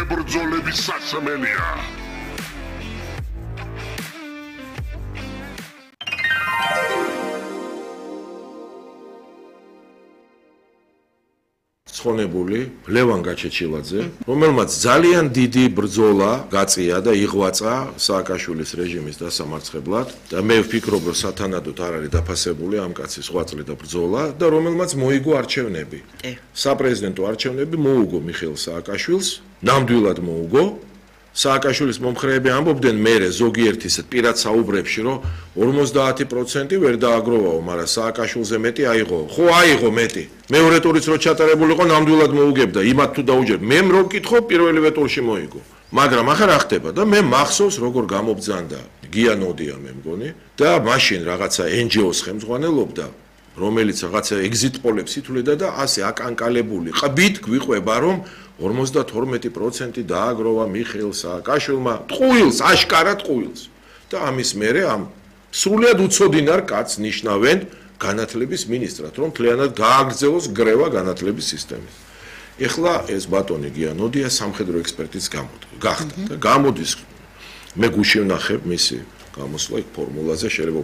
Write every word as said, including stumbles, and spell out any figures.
მებრძოლების სასმელია. ცხონებული ლევან გაჩეჩილაძე, რომელმაც ძალიან დიდი ბრძოლა გაწია და იღვაწა სააკაშვილის რეჟიმის დასამარცხებლად და მე ვფიქრობ, რომ სათანადოდ არ არის დაფასებული ამ კაცის ღვაწლი და ბრძოლა და რომელმაც მოიგო არჩევნები. საპრეზიდენტო არჩევნები მოუგო მიხეილ სააკაშვილს, ნამდვილად მოუგო. სააკაშვილის მომხრეები ამბობდნენ მერე ზოგიერთის პირად საუბრებში, რომ ორმოცდაათი პროცენტი ვერ დააგროვაო, მაგრამ სააკაშვილზე მეტი აიღო. ხო აიღო მეტი. მეორე ტურიც რო ჩატარებულიყო, ნამდვილად მოუგებდა. იმათ თუ დაუჯერ, მე რო ვკითხო, პირველივე ტურში მოიგო. მაგრამ ახლა რა ხდება და მე მახსოვს როგორ გამობძანდა გია ნოდია მე მგონი და მაშინ რაღაცა εν ჯი ოს ხელმძღვანელობდა, რომელიც რაღაცა ეგზიტ პოლებს ითვლიდა და ასე აკანკალებული ყბით გვიყვება, რომ ორმოცდათორმეტი პროცენტი დააგროვა მიხეილ სააკაშვილმა ტყუილს, აშკარად ტყუილს. და ამის მერე ამ სრულიად უცოდინარ კაცს ნიშნავენ განათლების მინისტრად, რომ მთლიანად გააგრძელოს გრევა განათლების სისტემის. ეხლა ეს ბატონი გია ნოდია სამხედრო ექსპერტიც გახდა და გამოდის მე გუში ვნახებ მისი გამოსვლა იქ ფორმულაზე შეიძლება